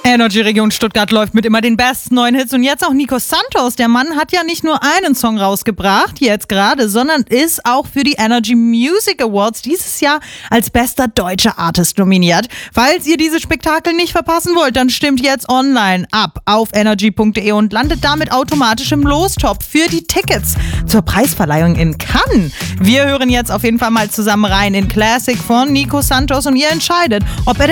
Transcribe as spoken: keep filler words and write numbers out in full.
Energy Region Stuttgart läuft mit immer den besten neuen Hits und jetzt auch Nico Santos. Der Mann hat ja nicht nur einen Song rausgebracht, jetzt gerade, sondern ist auch für die Energy Music Awards dieses Jahr als bester deutscher Artist nominiert. Falls ihr dieses Spektakel nicht verpassen wollt, dann stimmt jetzt online ab auf energy punkt de und landet damit automatisch im Lostopf für die Tickets zur Preisverleihung in Cannes. Wir hören jetzt auf jeden Fall mal zusammen rein in Classic von Nico Santos und ihr entscheidet, ob er